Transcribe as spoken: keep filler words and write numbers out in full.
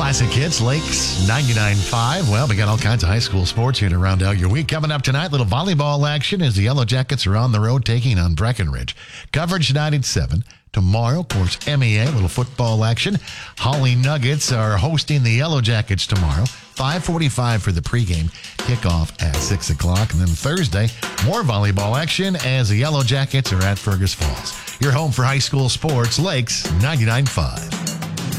Classic Hits, Lakes ninety-nine point five. Well, we got all kinds of high school sports here to round out your week. Coming up tonight, little volleyball action as the Yellow Jackets are on the road taking on Breckenridge. Coverage tonight at seven. Tomorrow, of course, M E A, little football action. Holly Nuggets are hosting the Yellow Jackets tomorrow. five forty-five for the pregame. Kickoff at six o'clock. And then Thursday, more volleyball action as the Yellow Jackets are at Fergus Falls. Your home for high school sports, Lakes ninety-nine point five.